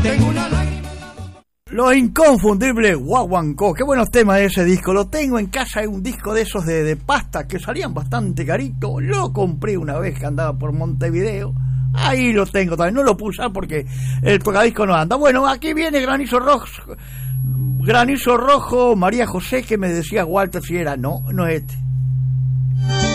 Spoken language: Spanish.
Tengo una lágrima. Lo inconfundible Guaguancó, qué buenos temas de ese disco. Lo tengo en casa, hay un disco de esos de pasta que salían bastante carito. Lo compré una vez que andaba por Montevideo. Ahí lo tengo también, no lo puedo usar porque el tocadisco no anda. Bueno, aquí viene Granizo Rojo, María José, que me decía Walter si era, no es este.